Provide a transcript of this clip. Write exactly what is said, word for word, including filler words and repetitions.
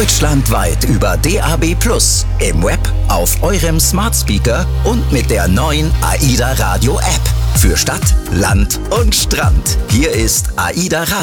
Deutschlandweit über D A B plus, im Web, auf eurem Smart Speaker und mit der neuen AIDA Radio App. Für Stadt, Land und Strand. Hier ist AIDA Radio.